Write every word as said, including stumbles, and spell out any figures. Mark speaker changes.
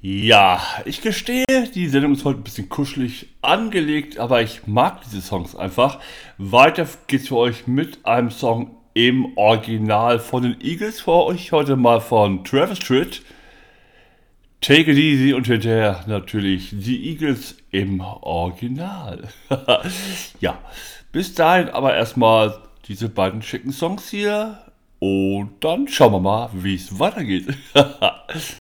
Speaker 1: Ja, ich gestehe, die Sendung ist heute ein bisschen kuschelig angelegt, aber ich mag diese Songs einfach. Weiter geht's für euch mit einem Song im Original von den Eagles. Für euch heute mal von Travis Tritt. Take it easy und hinterher natürlich die Eagles im Original. Ja, bis dahin aber erstmal diese beiden schicken Songs hier und dann schauen wir mal, wie es weitergeht.